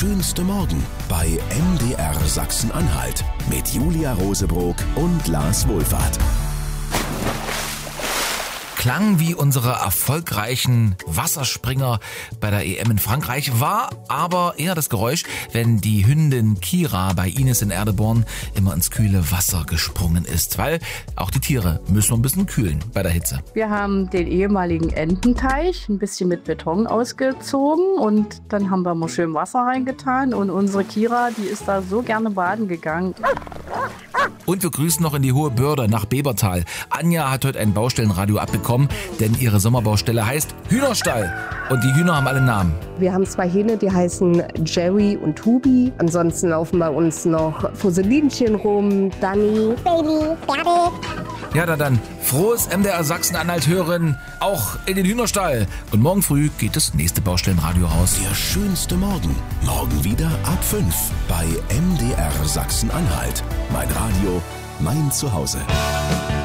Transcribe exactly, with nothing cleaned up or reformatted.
schönste Morgen bei M D R Sachsen-Anhalt mit Julia Rosebrock und Lars Wohlfahrt. Klang wie unsere erfolgreichen Wasserspringer bei der E M in Frankreich, war aber eher das Geräusch, wenn die Hündin Kira bei Ines in Erdeborn immer ins kühle Wasser gesprungen ist, weil auch die Tiere müssen wir ein bisschen kühlen bei der Hitze. Wir haben den ehemaligen Ententeich ein bisschen mit Beton ausgezogen und dann haben wir mal schön Wasser reingetan und unsere Kira, die ist da so gerne baden gegangen. Und wir grüßen noch in die Hohe Börde nach Bebertal. Anja hat heute ein Baustellenradio abbekommen, denn ihre Sommerbaustelle heißt Hühnerstall. Und die Hühner haben alle Namen. Wir haben zwei Hähne, die heißen Jerry und Tobi. Ansonsten laufen bei uns noch Fusselinchen rum, Dani, Baby, Bärde. Ja, dann, dann frohes M D R Sachsen-Anhalt hören, auch in den Hühnerstall. Und morgen früh geht das nächste Baustellenradio raus. Der schönste Morgen. Morgen wieder ab fünf bei M D R Sachsen-Anhalt. Mein Radio, mein Zuhause.